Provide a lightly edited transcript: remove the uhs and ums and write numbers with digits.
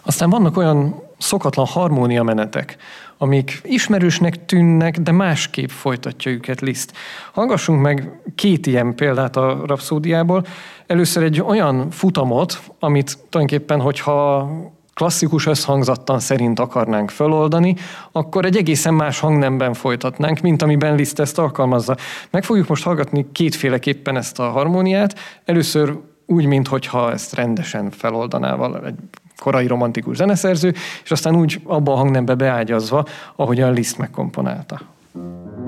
Aztán vannak olyan szokatlan harmóniamenetek, amik ismerősnek tűnnek, de másképp folytatja őket Liszt. Hallgassunk meg 2 ilyen példát a rapszódiából. Először egy olyan futamot, amit tulajdonképpen, hogyha klasszikus összhangzattan szerint akarnánk feloldani, akkor egy egészen más hangnemben folytatnánk, mint amiben Liszt ezt alkalmazza. Meg fogjuk most hallgatni 2-féleképpen ezt a harmóniát. Először úgy, minthogyha ezt rendesen feloldaná egy korai romantikus zeneszerző, és aztán úgy abba a hangnembe beágyazva, ahogyan Liszt megkomponálta.